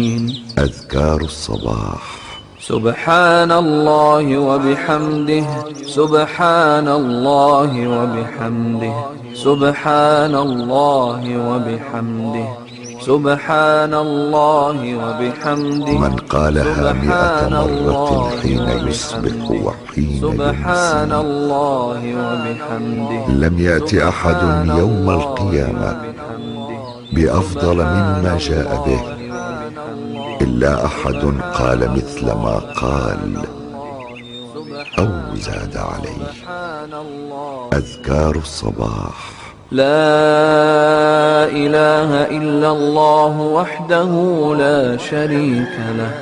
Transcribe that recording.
أذكار الصباح. سبحان الله وبحمده، سبحان الله وبحمده، سبحان الله وبحمده، سبحان الله وبحمده. من قالها 100 مرة حين يصبح وحين سبحان يمسي الله وبحمده. لم يأت أحد يوم القيامة بأفضل مما جاء به إلا أحد قال مثل ما قال أو زاد عليه. أذكار الصباح. لا إله إلا الله وحده لا شريك له